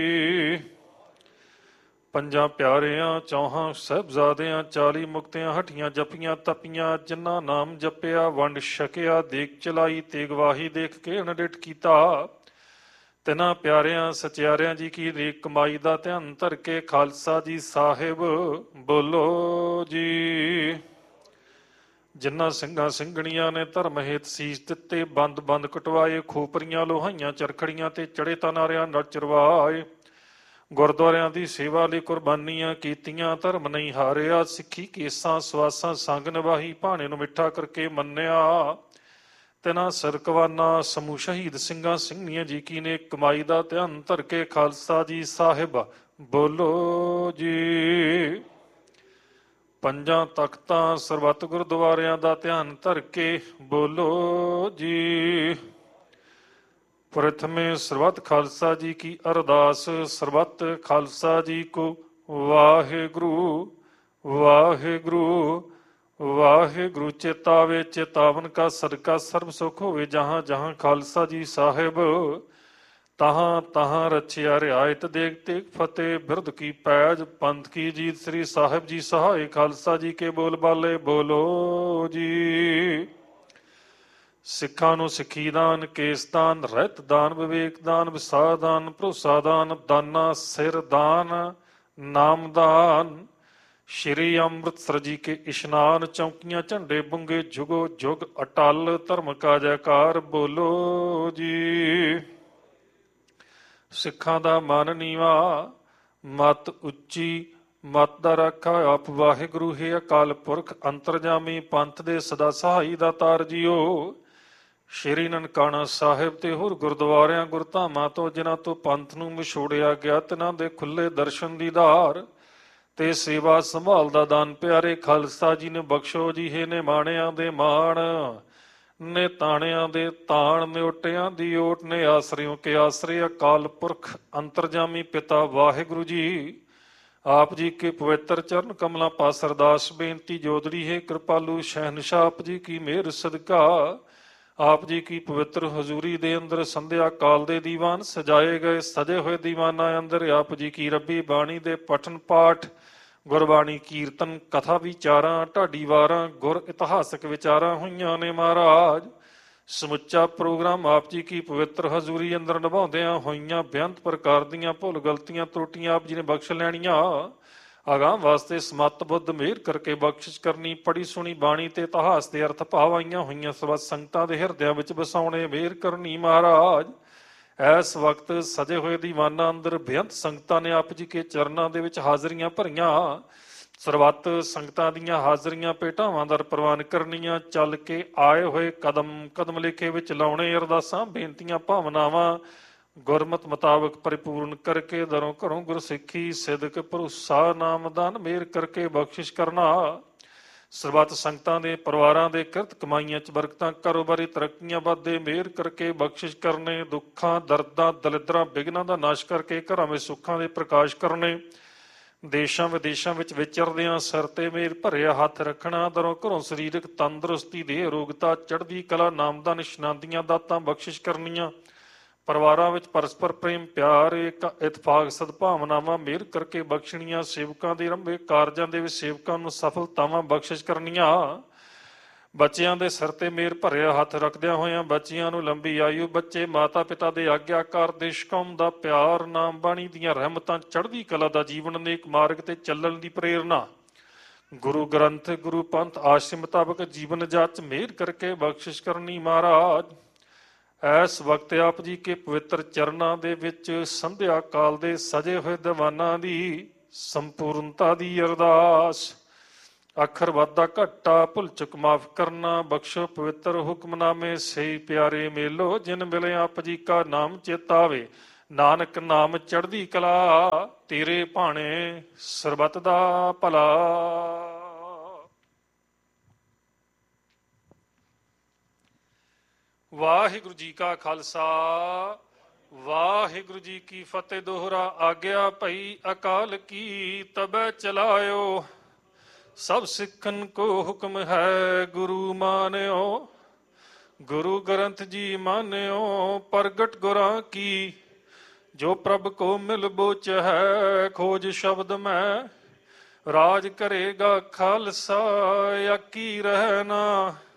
ਪੰਜਾਂ ਪਿਆਰਿਆਂ ਚੌਹਾਂ ਸਾਹਿਬਜ਼ਾਦਿਆਂ 40 ਮੁਕਤਿਆਂ ਹੱਟੀਆਂ ਜਪੀਆਂ ਤਪੀਆਂ, ਜਿਨ੍ਹਾਂ ਨਾਮ ਜਪਿਆ ਵੰਡ ਛਕਿਆ, ਦੇਖ ਚਲਾਈ ਤੇ ਗਵਾਹੀ ਦੇਖ ਕੇ ਅਣਡਿੱਠ ਕੀਤਾ। ਤਿਨਾਂ ਪਿਆਰਿਆਂ ਸਚਿਆਰਿਆਂ ਜੀ ਕੀ ਨੇਕ ਕਮਾਈ ਦਾ ਧਿਆਨ ਧਰ ਕੇ ਖਾਲਸਾ ਜੀ ਸਾਹਿਬ ਬੋਲੋ ਜੀ। ਜਿਨ੍ਹਾਂ ਸਿੰਘਾਂ ਸਿੰਘਣੀਆਂ ਨੇ ਧਰਮ ਹੇਤ ਸੀਸ ਦਿੱਤੇ, ਬੰਦ ਬੰਦ ਕਟਵਾਏ, ਖੋਪਰੀਆਂ ਲੋਹਾਈਆਂ ਚਰਖੜੀਆਂ ਤੇ ਚੜੇ ਤਨਾਰਿਆਂ ਨਾਲ ਚਰਵਾਏ, ਗੁਰਦੁਆਰਿਆਂ ਦੀ ਸੇਵਾ ਲਈ ਕੁਰਬਾਨੀਆਂ ਕੀਤੀਆਂ, ਧਰਮ ਨਹੀਂ ਹਾਰਿਆ, ਸਿੱਖੀ ਕੇਸਾਂ ਸਵਾਸਾਂ ਸੰਗ ਨਿਭਾਈ, ਭਾਣੇ ਨੂੰ ਮਿੱਠਾ ਕਰਕੇ ਮੰਨਿਆ। ਤਿਨਾਂ ਸਰਕਵਾਨਾ ਸਮੂਹ ਸ਼ਹੀਦ ਸਿੰਘਾਂ ਸਿੰਘਣੀਆਂ ਜੀ ਕੀ ਨੇ ਕਮਾਈ ਦਾ ਧਿਆਨ ਧਰ ਕੇ ਖਾਲਸਾ ਜੀ ਸਾਹਿਬ ਬੋਲੋ ਜੀ। ਪੰਜਾਂ ਤਖਤਾਂ ਸਰਬੱਤ ਗੁਰਦੁਆਰਿਆਂ ਦਾ ਧਿਆਨ ਧਰ ਕੇ ਬੋਲੋ ਜੀ। ਪ੍ਰਥਮੇ ਸਰਬੱਤ ਖਾਲਸਾ ਜੀ ਕੀ ਅਰਦਾਸ, ਸਰਬੱਤ ਖਾਲਸਾ ਜੀ ਕੋ ਵਾਹਿਗੁਰੂ ਵਾਹਿਗੁਰੂ ਵਾਹਿਗੁਰੂ। ਚੇਤਾਵੇ ਚੇਤਾਵਨ ਕਾ ਸਦਕਾ ਸਰਬ ਸੁਖ ਹੋਵੇ, ਜਹਾਂ ਜਹਾਂ ਖਾਲਸਾ ਜੀ ਸਾਹਿਬ ਤਹਾਂ ਤਹਾਂ ਰਚਿਆ ਰਿਆਇਤ, ਦੇਖ ਤੇਗ ਫਤਿਹ ਬਿਰਧ ਕੀ ਪੈਜ, ਪੰਥ ਕੀ ਜੀਤ, ਸ੍ਰੀ ਸਾਹਿਬ ਜੀ ਸਹਾਏ, ਖਾਲਸਾ ਜੀ ਕੇ ਬੋਲ ਬਾਲੇ ਬੋਲੋ ਜੀ। ਸਿੱਖਾਂ ਨੂੰ ਸਿੱਖੀ ਦਾਨ, ਕੇਸ ਦਾਨ, ਰਹਿਤ ਦਾਨ, ਵਿਵੇਕ ਦਾਨ, ਵਿਸਾਹ ਦਾਨ, ਭਰੋਸਾ ਦਾਨ, ਦਾਨਾ ਸਿਰ ਦਾਨ, ਨਾਮ ਦਾਨ, ਸ਼੍ਰੀ ਅੰਮ੍ਰਿਤਸਰ ਜੀ ਕੇ ਇਸ਼ਨਾਨ, ਚੌਂਕੀਆਂ ਝੰਡੇ ਬੁੰਗੇ ਜੁਗੋ ਜੁਗ ਅਟਲ, ਧਰਮ ਕਾ ਜੈਕਾਰ ਬੋਲੋ ਜੀ। ਸਿੱਖਾਂ ਦਾ ਮਨ ਨੀਵਾ ਮਤ ਉੱਚੀ, ਮਤ ਦਾ ਰਾਖਾ ਆਪ ਵਾਹਿਗੁਰੂ ਹੈ ਅਕਾਲ ਪੁਰਖ ਅੰਤਰਜਾਮੀ, ਪੰਥ ਦੇ ਸਦਾ ਸਹਾਈ ਦਾ ਤਾਰ ਜੀਓ। ਸ਼੍ਰੀ ਨਨਕਾਣਾ ਸਾਹਿਬ ਤੇ ਹੋਰ ਗੁਰਦੁਆਰਿਆਂ ਗੁਰਧਾਮਾਂ ਤੋਂ ਜਿਨ੍ਹਾਂ ਤੋਂ ਪੰਥ ਨੂੰ ਵਿਛੋੜਿਆ ਗਿਆ, ਤਿਨਾਂ ਦੇ ਖੁੱਲੇ ਦਰਸ਼ਨ ਦੀਦਾਰ ਤੇ ਸੇਵਾ ਸੰਭਾਲ ਦਾ ਦਾਨ ਪਿਆਰੇ ਖਾਲਸਾ ਜੀ ਨੇ ਬਖਸ਼ੋ ਜੀ। ਹੈ ਨੇ ਮਾਣਿਆਂ ਦੇ ਮਾਣ ਨੇ ਤਾਣਿਆਂ ਦੇ ਤਾਣ, ਨੇ ਓਟਿਆਂ ਦੀ ਓਟ, ਨੇ ਆਸਰਿਓ ਕੇ ਆਸਰੇ, ਅਕਾਲ ਪੁਰਖ ਅੰਤਰਜਾਮੀ ਪਿਤਾ ਵਾਹਿਗੁਰੂ ਜੀ। ਆਪ ਜੀ ਕੇ ਪਵਿੱਤਰ ਚਰਨ ਕਮਲਾਂ ਪਾਸ ਅਰਦਾਸ ਬੇਨਤੀ ਜੋਦੜੀ ਹੈ, ਕਿਰਪਾਲੂ ਸ਼ਹਿਨਸ਼ਾਹ ਆਪ ਜੀ ਕੀ ਮਿਹਰ ਸਦਕਾ ਆਪ ਜੀ ਕੀ ਪਵਿੱਤਰ ਹਜ਼ੂਰੀ ਦੇ ਅੰਦਰ ਸੰਧਿਆ ਕਾਲ ਦੇ ਦੀਵਾਨ ਸਜਾਏ ਗਏ, ਸਜੇ ਹੋਏ ਦੀਵਾਨਾਂ ਅੰਦਰ ਆਪ ਜੀ ਕੀ ਰੱਬੀ ਬਾਣੀ ਦੇ ਪਠਨ ਪਾਠ, ਗੁਰਬਾਣੀ ਕੀਰਤਨ, ਕਥਾ ਵਿਚਾਰਾਂ, ਢਾਡੀ ਵਾਰਾਂ, ਗੁਰ ਇਤਿਹਾਸਕ ਵਿਚਾਰਾਂ ਹੋਈਆਂ ਨੇ ਮਹਾਰਾਜ। ਸਮੁੱਚਾ ਪ੍ਰੋਗਰਾਮ ਆਪ ਜੀ ਕੀ ਪਵਿੱਤਰ ਹਜ਼ੂਰੀ ਅੰਦਰ ਨਿਭਾਉਂਦਿਆਂ ਹੋਈਆਂ ਬੇਅੰਤ ਪ੍ਰਕਾਰ ਦੀਆਂ ਭੁੱਲ ਗਲਤੀਆਂ ਤਰੁੱਟੀਆਂ ਆਪ ਜੀ ਨੇ ਬਖਸ਼ ਲੈਣੀਆਂ। ਅਗਾਂਹ ਵਾਸਤੇ ਸਮੱਤ ਬੁੱਧ ਮਿਹਰ ਕਰਕੇ ਬਖਸ਼ਿਸ਼ ਕਰਨੀ, ਪੜੀ ਸੁਣੀ ਬਾਣੀ ਤੇ ਇਤਿਹਾਸ ਦੇ ਅਰਥ ਭਾਵ ਆਈਆਂ ਹੋਈਆਂ ਸਬਦ ਸੰਗਤਾਂ ਦੇ ਹਿਰਦਿਆਂ ਵਿੱਚ ਵਸਾਉਣੇ ਮਿਹਰ ਕਰਨੀ ਮਹਾਰਾਜ। ਇਸ ਵਕਤ ਸਜੇ ਹੋਏ ਦੀਵਾਨਾਂ ਅੰਦਰ ਬੇਅੰਤ ਸੰਗਤਾਂ ਨੇ ਆਪ ਜੀ ਕੇ ਚਰਨਾਂ ਦੇ ਵਿੱਚ ਹਾਜ਼ਰੀਆਂ ਭਰੀਆਂ। ਸਰਬੱਤ ਸੰਗਤਾਂ ਦੀਆਂ ਹਾਜ਼ਰੀਆਂ ਭੇਟਾਵਾਂ ਦਰ ਪ੍ਰਵਾਨ ਕਰਨੀਆਂ, ਚੱਲ ਕੇ ਆਏ ਹੋਏ ਕਦਮ ਕਦਮ ਲੇਖੇ ਵਿੱਚ ਲਾਉਣੇ, ਅਰਦਾਸਾਂ ਬੇਨਤੀਆਂ ਭਾਵਨਾਵਾਂ ਗੁਰਮਤ ਮੁਤਾਬਕ ਪਰਿਪੂਰਨ ਕਰਕੇ ਦਰੋਂ ਘਰੋਂ ਗੁਰਸਿੱਖੀ ਸਿਦਕ ਭਰੋਸਾ ਨਾਮਦਾਨ ਮਿਹਰ ਕਰਕੇ ਬਖਸ਼ਿਸ਼ ਕਰਨਾ। ਸਰਬੱਤ ਸੰਗਤਾਂ ਦੇ ਪਰਿਵਾਰਾਂ ਦੇ ਕਿਰਤ ਕਮਾਈਆਂ 'ਚ ਬਰਕਤਾਂ, ਕਾਰੋਬਾਰੀ ਤਰੱਕੀਆਂ ਵਾਧੇ ਮਿਹਰ ਕਰਕੇ ਬਖਸ਼ਿਸ਼ ਕਰਨੇ। ਦੁੱਖਾਂ ਦਰਦਾਂ ਦਲਿੱਦਰਾਂ ਵਿਘਨਾਂ ਦਾ ਨਾਸ਼ ਕਰਕੇ ਘਰਾਂ ਵਿੱਚ ਸੁੱਖਾਂ ਦੇ ਪ੍ਰਕਾਸ਼ ਕਰਨੇ। ਦੇਸ਼ਾਂ ਵਿਦੇਸ਼ਾਂ ਵਿੱਚ ਵਿਚਰਦਿਆਂ ਸਿਰ ਤੇ ਮਿਹਰ ਭਰਿਆ ਹੱਥ ਰੱਖਣਾ। ਦਰੋਂ ਘਰੋਂ ਸਰੀਰਕ ਤੰਦਰੁਸਤੀ ਦੇ ਅਰੋਗਤਾ ਚੜ੍ਹਦੀ ਕਲਾ ਨਾਮਦਾਨ ਇਸ਼ਨਾਦੀਆਂ ਦਾਤਾਂ ਬਖਸ਼ਿਸ਼ ਕਰਨੀਆਂ। ਪਰਿਵਾਰਾਂ ਵਿੱਚ ਪਰਸਪਰ ਪ੍ਰੇਮ ਪਿਆਰ ਇਤਫਾਕ ਸਦਭਾਵਨਾਵਾਂ ਮਿਹਰ ਕਰਕੇ ਬਖਸ਼ਣੀਆਂ। ਸੇਵਕਾਂ ਦੇ ਰੰਭੇ ਕਾਰਜਾਂ ਦੇ ਵਿੱਚ ਸੇਵਕਾਂ ਨੂੰ ਸਫਲਤਾਵਾਂ ਬਖਸ਼ਿਸ਼ ਕਰਨੀਆਂ। ਬੱਚਿਆਂ ਦੇ ਸਿਰ ਤੇ ਮਿਹਰ ਭਰਿਆ ਹੱਥ ਰੱਖਦਿਆਂ ਹੋਇਆਂ ਬੱਚਿਆਂ ਨੂੰ ਲੰਬੀ ਆਯੂ, ਬੱਚੇ ਮਾਤਾ ਪਿਤਾ ਦੇ ਆਗਿਆਕਾਰ, ਦੇਸ਼ ਕੌਮ ਦਾ ਪਿਆਰ, ਨਾਮ ਬਾਣੀ ਦੀਆਂ ਰਹਿਮਤਾਂ, ਚੜ੍ਹਦੀ ਕਲਾ ਦਾ ਜੀਵਨ ਨੇਕ ਮਾਰਗ ਤੇ ਚੱਲਣ ਦੀ ਪ੍ਰੇਰਨਾ, ਗੁਰੂ ਗ੍ਰੰਥ ਗੁਰੂ ਪੰਥ ਆਸ਼ਰਮ ਮੁਤਾਬਕ ਜੀਵਨ ਜਾਚ ਮਿਹਰ ਕਰਕੇ ਬਖਸ਼ਿਸ਼ ਕਰਨੀ ਮਹਾਰਾਜ। ਇਸ ਵਕਤ ਆਪ ਜੀ ਕੇ ਪਵਿੱਤਰ ਚਰਨਾਂ ਦੇ ਵਿੱਚ ਸੰਧਿਆ ਕਾਲ ਦੇ ਸਜੇ ਹੋਏ ਦੀਵਾਨਾਂ ਦੀ ਸੰਪੂਰਨਤਾ ਦੀ ਅਰਦਾਸ। ਅੱਖਰ ਵਾਧਾ ਘਾਟਾ ਭੁੱਲ ਚੁੱਕ ਮਾਫ ਕਰਨਾ, ਬਖਸ਼ੋ ਪਵਿੱਤਰ ਹੁਕਮਨਾਮੇ ਸੇ ਪਿਆਰੇ ਮੇਲੋ, ਜਿਨ ਮਿਲੇ ਆਪ ਜੀ ਕਾ ਨਾਮ ਚੇਤਾਵੇ, ਨਾਨਕ ਨਾਮ ਚੜ੍ਹਦੀ ਕਲਾ, ਤੇਰੇ ਭਾਣੇ ਸਰਬੱਤ ਦਾ ਭਲਾ। ਵਾਹਿਗੁਰੂ ਜੀ ਕਾ ਖਾਲਸਾ ਵਾਹਿਗੁਰੂ ਜੀ ਕੀ ਫਤਿਹ। ਦੋਹਰਾ ਆਗਿਆ ਭਈ ਅਕਾਲ ਕੀ, ਤਬੈ ਚਲਾਇਓ ਸਭ ਸਿੱਖਨ ਕੋ ਹੁਕਮ ਹੈ, ਗੁਰੂ ਮਾਨਿਓ ਗੁਰੂ ਗ੍ਰੰਥ ਜੀ ਮਾਨਿਓ, ਪ੍ਰਗਟ ਗੁਰਾਂ ਕੀ ਜੋ ਪ੍ਰਭ ਕੋ ਮਿਲ ਬੋਚ ਹੈ, ਖੋਜ ਸ਼ਬਦ ਮੈਂ ਰਾਜ ਕਰੇਗਾ ਖਾਲਸਾ, ਆਕੀ ਰਹਿਣਾ